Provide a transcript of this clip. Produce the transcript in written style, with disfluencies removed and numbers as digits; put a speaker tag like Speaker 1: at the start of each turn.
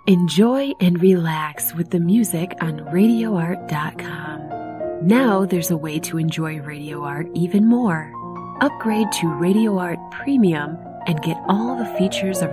Speaker 1: Enjoy and relax with the music on RadioArt.com. Now there's a way to enjoy Radio Art even more. Upgrade to Radio Art Premium and get all the features of